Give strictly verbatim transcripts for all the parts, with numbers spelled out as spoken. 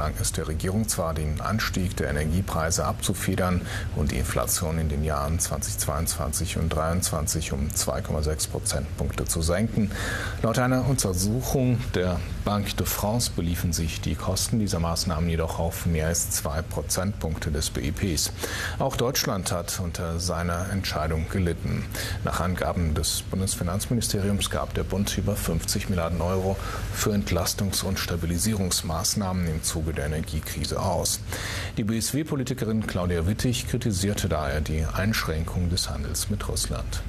gelang es der Regierung zwar, den Anstieg der Energiepreise abzufedern und die Inflation in den Jahren zweitausendzweiundzwanzig und zweitausenddreiundzwanzig um zwei Komma sechs Prozentpunkte zu senken. Laut einer Untersuchung der Banque de France beliefen sich die Kosten dieser Maßnahmen jedoch auf mehr als zwei Prozentpunkte des B I Ps. Auch Deutschland hat unter seiner Entscheidung gelitten. Nach Angaben des Bundesfinanzministeriums gab der Bund über fünfzig Milliarden Euro für Entlastungs- und Stabilisierungsmaßnahmen im Zuge der Energiekrise aus. Die B S W-Politikerin Claudia Wittig kritisierte daher die Einschränkung des Handels mit Russland.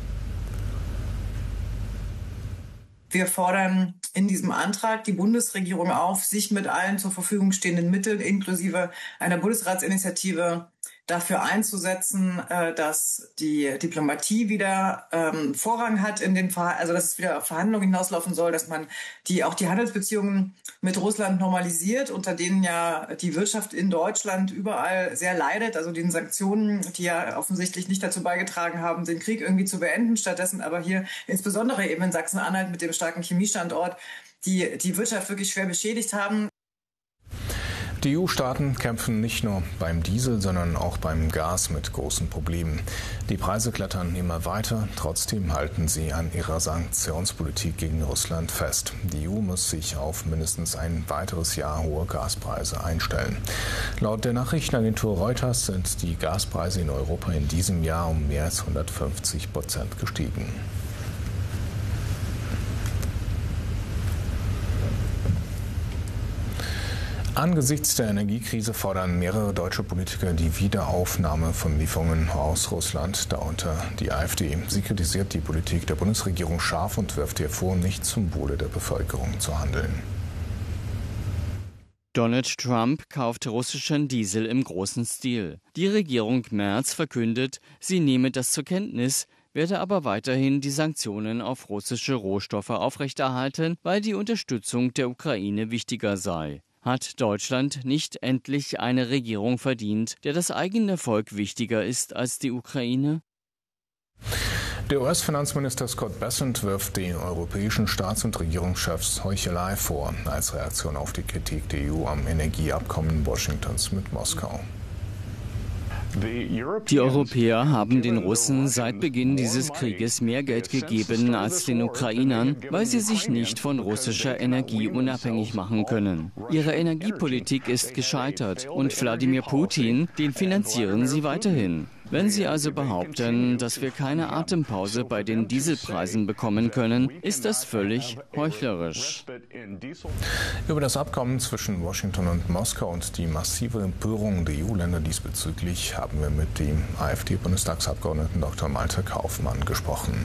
Wir fordern in diesem Antrag die Bundesregierung auf, sich mit allen zur Verfügung stehenden Mitteln inklusive einer Bundesratsinitiative dafür einzusetzen, dass die Diplomatie wieder ähm, Vorrang hat in den Ver also dass es wieder auf Verhandlungen hinauslaufen soll, dass man die auch die Handelsbeziehungen mit Russland normalisiert, unter denen ja die Wirtschaft in Deutschland überall sehr leidet, also den Sanktionen, die ja offensichtlich nicht dazu beigetragen haben, den Krieg irgendwie zu beenden, stattdessen aber hier insbesondere eben in Sachsen-Anhalt mit dem starken Chemiestandort die die Wirtschaft wirklich schwer beschädigt haben. Die E U-Staaten kämpfen nicht nur beim Diesel, sondern auch beim Gas mit großen Problemen. Die Preise klettern immer weiter, trotzdem halten sie an ihrer Sanktionspolitik gegen Russland fest. Die E U muss sich auf mindestens ein weiteres Jahr hohe Gaspreise einstellen. Laut der Nachrichtenagentur Reuters sind die Gaspreise in Europa in diesem Jahr um mehr als hundertfünfzig Prozent gestiegen. Angesichts der Energiekrise fordern mehrere deutsche Politiker die Wiederaufnahme von Lieferungen aus Russland, darunter die AfD. Sie kritisiert die Politik der Bundesregierung scharf und wirft ihr vor, nicht zum Wohle der Bevölkerung zu handeln. Donald Trump kauft russischen Diesel im großen Stil. Die Regierung Merz verkündet, sie nehme das zur Kenntnis, werde aber weiterhin die Sanktionen auf russische Rohstoffe aufrechterhalten, weil die Unterstützung der Ukraine wichtiger sei. Hat Deutschland nicht endlich eine Regierung verdient, der das eigene Volk wichtiger ist als die Ukraine? Der U S-Finanzminister Scott Bessent wirft den europäischen Staats- und Regierungschefs Heuchelei vor, als Reaktion auf die Kritik der E U am Energieabkommen Washingtons mit Moskau. Die Europäer haben den Russen seit Beginn dieses Krieges mehr Geld gegeben als den Ukrainern, weil sie sich nicht von russischer Energie unabhängig machen können. Ihre Energiepolitik ist gescheitert und Wladimir Putin, den finanzieren sie weiterhin. Wenn Sie also behaupten, dass wir keine Atempause bei den Dieselpreisen bekommen können, ist das völlig heuchlerisch. Über das Abkommen zwischen Washington und Moskau und die massive Empörung der E U-Länder diesbezüglich haben wir mit dem AfD-Bundestagsabgeordneten Doktor Malte Kaufmann gesprochen.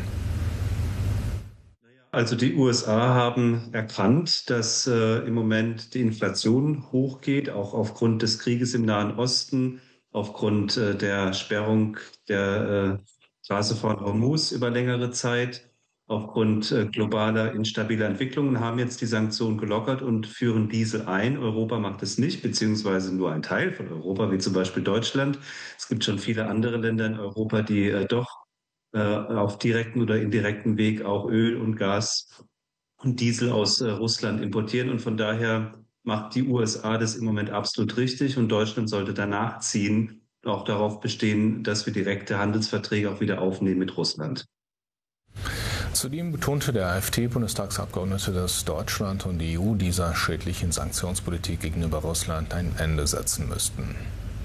Also die U S A haben erkannt, dass äh, im Moment die Inflation hochgeht, auch aufgrund des Krieges im Nahen Osten, aufgrund äh, der Sperrung der äh, Straße von Hormuz über längere Zeit, aufgrund äh, globaler instabiler Entwicklungen, haben jetzt die Sanktionen gelockert und führen Diesel ein. Europa macht es nicht, beziehungsweise nur ein Teil von Europa, wie zum Beispiel Deutschland. Es gibt schon viele andere Länder in Europa, die äh, doch äh, auf direkten oder indirekten Weg auch Öl und Gas und Diesel aus äh, Russland importieren. Und von daher macht die U S A das im Moment absolut richtig und Deutschland sollte danach ziehen, auch darauf bestehen, dass wir direkte Handelsverträge auch wieder aufnehmen mit Russland. Zudem betonte der AfD-Bundestagsabgeordnete, dass Deutschland und die E U dieser schädlichen Sanktionspolitik gegenüber Russland ein Ende setzen müssten.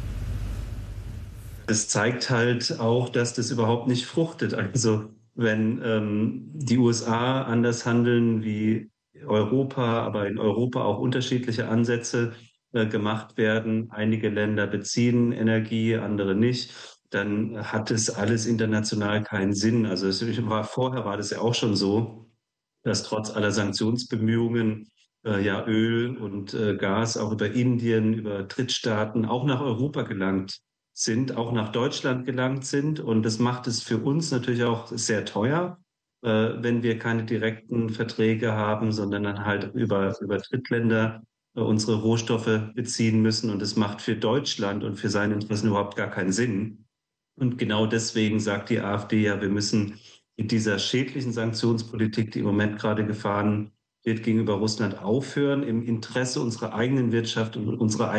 Es zeigt halt auch, dass das überhaupt nicht fruchtet. Also wenn ähm, die U S A anders handeln wie Europa, aber in Europa auch unterschiedliche Ansätze äh, gemacht werden. Einige Länder beziehen Energie, andere nicht. Dann hat es alles international keinen Sinn. Also es war, vorher war das ja auch schon so, dass trotz aller Sanktionsbemühungen äh, ja Öl und äh, Gas auch über Indien, über Drittstaaten auch nach Europa gelangt sind, auch nach Deutschland gelangt sind. Und das macht es für uns natürlich auch sehr teuer, wenn wir keine direkten Verträge haben, sondern dann halt über, über Drittländer unsere Rohstoffe beziehen müssen. Und das macht für Deutschland und für seine Interessen überhaupt gar keinen Sinn. Und genau deswegen sagt die AfD ja, wir müssen mit dieser schädlichen Sanktionspolitik, die im Moment gerade gefahren wird, gegenüber Russland aufhören, im Interesse unserer eigenen Wirtschaft und unserer